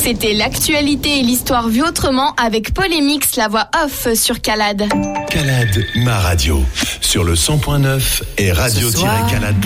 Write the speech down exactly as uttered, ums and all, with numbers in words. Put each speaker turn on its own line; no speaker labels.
C'était l'actualité et l'histoire vue autrement avec Polémix, la voix off sur Calade.
Calade, ma radio, sur le cent point neuf et radio tiret calade point com.